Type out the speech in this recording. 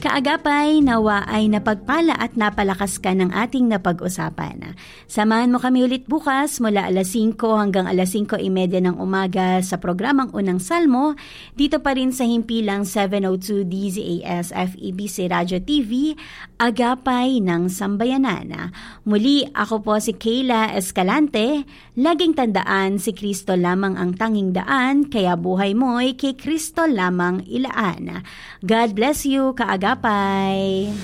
Kaagapay, nawa ay napagpala at napalakas ka ng ating napag-usapan. Samahan mo kami ulit bukas mula alas 5 hanggang alas 5:30 ng umaga sa programang Unang Salmo, dito pa rin sa himpilang 702 DZAS FEBC Radio TV, Agapay ng Sambayanan. Muli, ako po si Kayla Escalante. Laging tandaan, si Kristo lamang ang tanging daan, kaya buhay mo'y kay Kristo lamang ilaan. God bless you, kaagapay!